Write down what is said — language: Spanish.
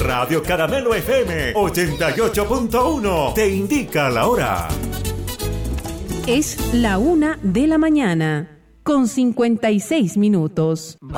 Radio Caramelo FM 88.1 te indica la hora. Es la 1:00 de la mañana, con 56 minutos.